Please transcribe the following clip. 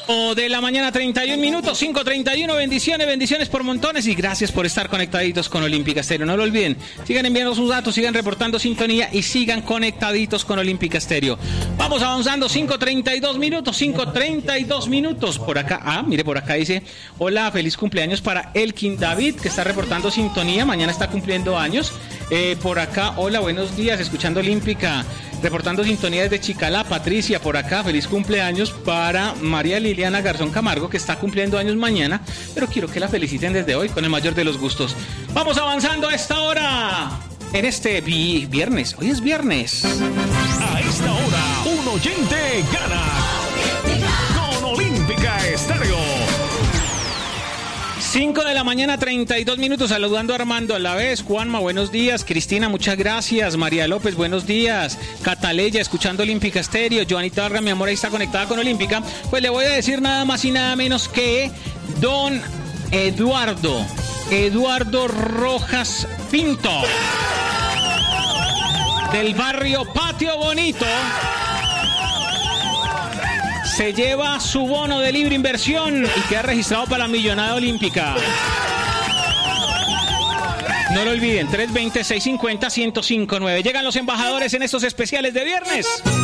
De la mañana, 31 minutos, 5:31, bendiciones por montones y gracias por estar conectaditos con Olímpica Estéreo. No lo olviden, sigan enviando sus datos, sigan reportando sintonía y sigan conectaditos con Olímpica Estéreo. Vamos avanzando, 5:32 minutos. Por acá, mire, por acá dice, hola, feliz cumpleaños para Elkin David, que está reportando sintonía, mañana está cumpliendo años. Por acá, hola, buenos días, escuchando Olímpica. Reportando sintonía desde Chicalá, Patricia, por acá, feliz cumpleaños para María Liliana Garzón Camargo, que está cumpliendo años mañana, pero quiero que la feliciten desde hoy con el mayor de los gustos. Vamos avanzando a esta hora, en este viernes, hoy es viernes. A esta hora, un oyente gana con Olímpica Estéreo. 5 de la mañana, 32 minutos, saludando a Armando a la vez. Juanma, buenos días. Cristina, muchas gracias. María López, buenos días. Cataleya, escuchando Olímpica Estéreo. Joanita Vargas, mi amor, ahí está conectada con Olímpica. Pues le voy a decir nada más y nada menos que don Eduardo Rojas Pinto, del barrio Patio Bonito, se lleva su bono de libre inversión y queda registrado para la millonada olímpica. No lo olviden, 320-650-1059. Llegan los embajadores en estos especiales de viernes.